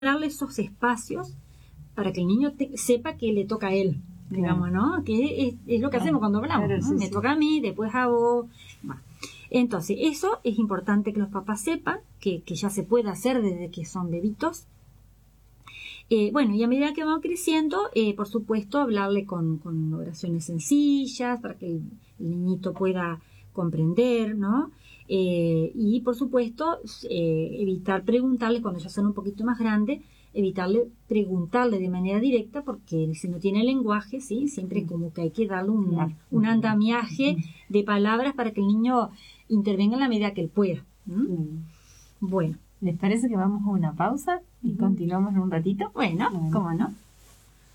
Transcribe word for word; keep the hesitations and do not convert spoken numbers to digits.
darle esos espacios para que el niño te, sepa que le toca a él, digamos, claro. ¿no? Que es, es lo que claro. hacemos cuando hablamos, claro, ¿no? sí, Me sí. toca a mí, después a vos. Bueno. Entonces, eso es importante que los papás sepan, que, que ya se puede hacer desde que son bebitos. Eh, bueno, y a medida que van creciendo, eh, por supuesto, hablarle con, con oraciones sencillas para que el, el niñito pueda comprender, ¿no? Eh, y, por supuesto, eh, evitar preguntarle cuando ya son un poquito más grandes, evitarle preguntarle de manera directa, porque si no tiene lenguaje, ¿sí? Siempre como que hay que darle un, claro. un andamiaje de palabras para que el niño intervenga en la medida que él pueda. ¿Mm? Mm. Bueno. ¿Les parece que vamos a una pausa y uh-huh. continuamos en un ratito? Bueno, bueno. ¿cómo no?